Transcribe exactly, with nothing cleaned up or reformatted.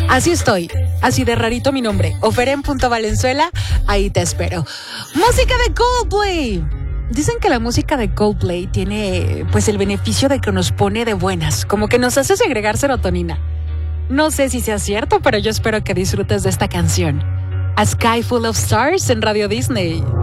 Así estoy, así de rarito mi nombre. Oferen.valenzuela, ahí te espero. Música de Coldplay. Dicen que la música de Coldplay tiene pues el beneficio de que nos pone de buenas, como que nos hace segregar serotonina. No sé si sea cierto, pero yo espero que disfrutes de esta canción. A Sky Full of Stars en Radio Disney.